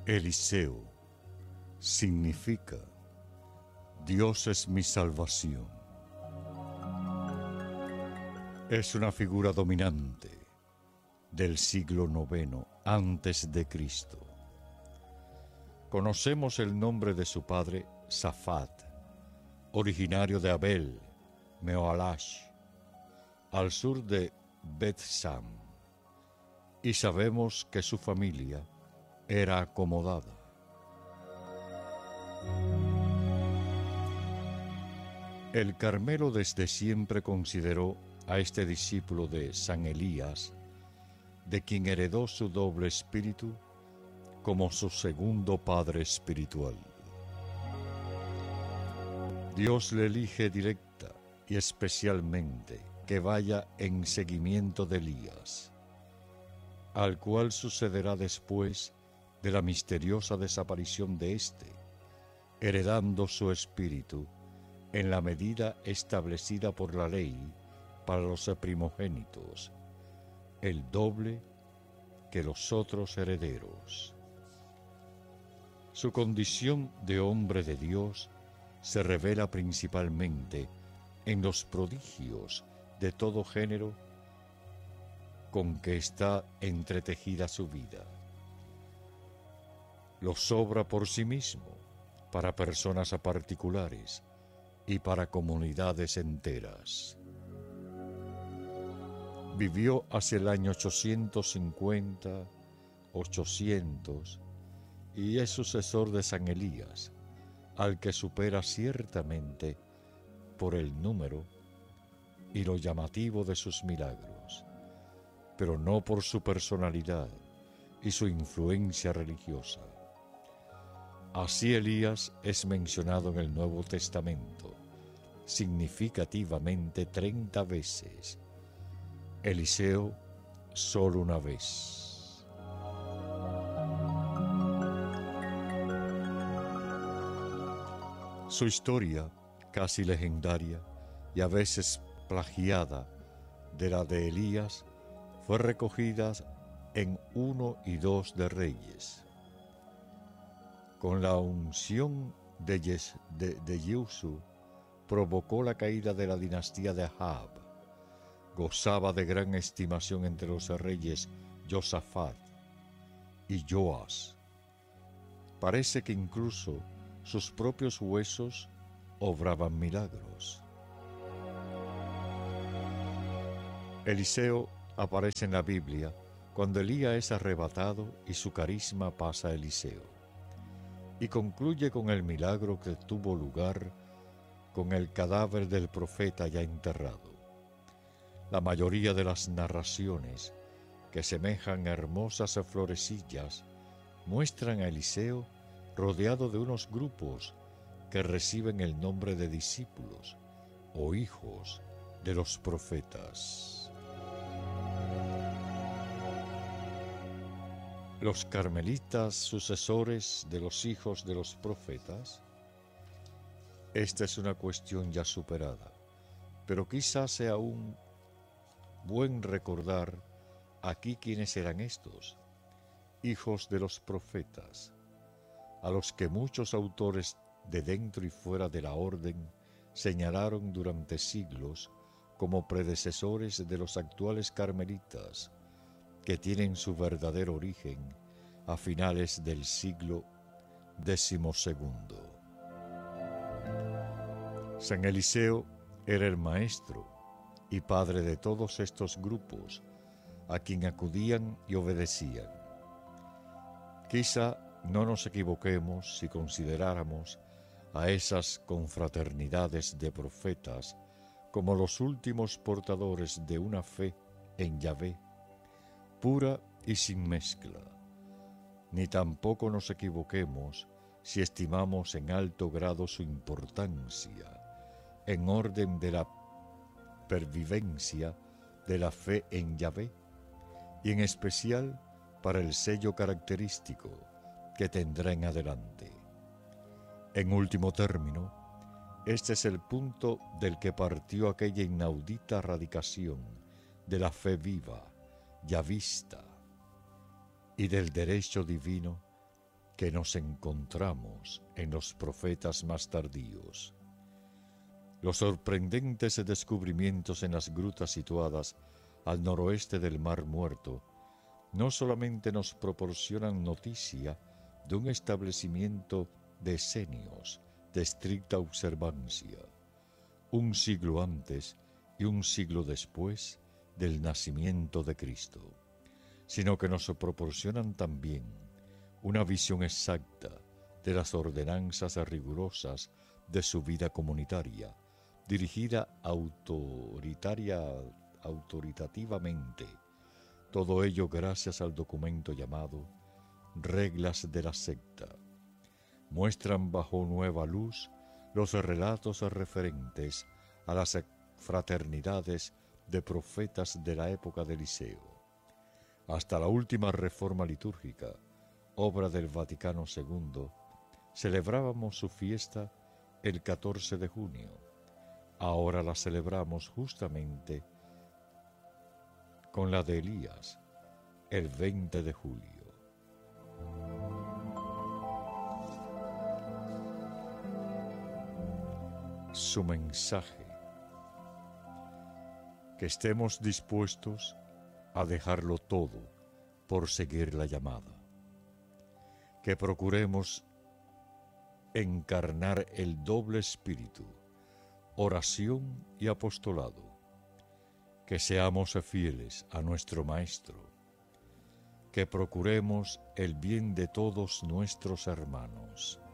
Eliseo significa Dios es mi salvación. Es una figura dominante del siglo IX antes de Cristo. Conocemos el nombre de su padre, Safat, originario de Abel, Mehoalash, al sur de Bet-Sam, y sabemos que su familia era acomodada. El Carmelo desde siempre consideró a este discípulo de San Elías, de quien heredó su doble espíritu, como su segundo padre espiritual. Dios le elige directa y especialmente que vaya en seguimiento de Elías, al cual sucederá después de la misteriosa desaparición de éste, heredando su espíritu en la medida establecida por la ley para los primogénitos, el doble que los otros herederos. Su condición de hombre de Dios se revela principalmente en los prodigios de todo género con que está entretejida su vida. Los obra por sí mismo, para personas particulares y para comunidades enteras. Vivió hacia el año 850, 800, y es sucesor de San Elías, al que supera ciertamente por el número y lo llamativo de sus milagros, pero no por su personalidad y su influencia religiosa. Así Elías es mencionado en el Nuevo Testamento, significativamente 30 veces. Eliseo solo una vez. Su historia, casi legendaria y a veces plagiada de la de Elías, fue recogida en 1 y 2 de Reyes. Con la unción de Yehoshú provocó la caída de la dinastía de Ahab. Gozaba de gran estimación entre los reyes Josafat y Joas. Parece que incluso sus propios huesos obraban milagros. Eliseo aparece en la Biblia cuando Elías es arrebatado y su carisma pasa a Eliseo, y concluye con el milagro que tuvo lugar con el cadáver del profeta ya enterrado. La mayoría de las narraciones, que semejan a hermosas florecillas, muestran a Eliseo rodeado de unos grupos que reciben el nombre de discípulos o hijos de los profetas. Los carmelitas sucesores de los hijos de los profetas. Esta es una cuestión ya superada, pero quizás sea un buen recordar aquí quiénes eran estos hijos de los profetas, a los que muchos autores de dentro y fuera de la orden señalaron durante siglos como predecesores de los actuales carmelitas, que tienen su verdadero origen a finales del siglo XII. San Eliseo era el maestro y padre de todos estos grupos, a quien acudían y obedecían. Quizá no nos equivoquemos si consideráramos a esas confraternidades de profetas como los últimos portadores de una fe en Yahvé, pura y sin mezcla. Ni tampoco nos equivoquemos si estimamos en alto grado su importancia, en orden de la pervivencia de la fe en Yahvé, y en especial para el sello característico que tendrá en adelante. En último término, este es el punto del que partió aquella inaudita radicación de la fe viva, yavista, y del derecho divino que nos encontramos en los profetas más tardíos. Los sorprendentes descubrimientos en las grutas situadas al noroeste del Mar Muerto no solamente nos proporcionan noticia de un establecimiento de esenios de estricta observancia, un siglo antes y un siglo después del nacimiento de Cristo, sino que nos proporcionan también una visión exacta de las ordenanzas rigurosas de su vida comunitaria, dirigida autoritativamente, todo ello gracias al documento llamado Reglas de la Secta. Muestran bajo nueva luz los relatos referentes a las fraternidades de profetas de la época de Eliseo. Hasta la última reforma litúrgica, obra del Vaticano II, celebrábamos su fiesta el 14 de junio. Ahora la celebramos justamente con la de Elías, el 20 de julio. Su mensaje: que estemos dispuestos a dejarlo todo por seguir la llamada, que procuremos encarnar el doble espíritu, oración y apostolado, que seamos fieles a nuestro Maestro, que procuremos el bien de todos nuestros hermanos.